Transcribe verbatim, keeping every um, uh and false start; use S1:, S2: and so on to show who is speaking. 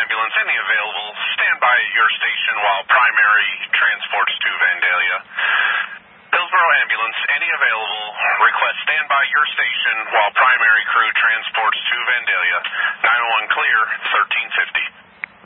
S1: ambulance, any available, stand by at your station while primary transports to Vandalia. Hillsborough ambulance, any available, request stand by your station while primary crew